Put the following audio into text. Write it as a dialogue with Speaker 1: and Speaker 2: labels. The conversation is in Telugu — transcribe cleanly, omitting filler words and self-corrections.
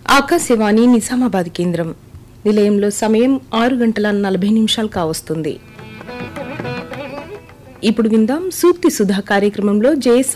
Speaker 1: ఆకాశవాణి నిజామాబాద్ కేంద్రం. నిలయంలో సమయం 6:40 కావస్తుంది. ఇప్పుడు విందాం సూక్తి సుధా కార్యక్రమంలో జే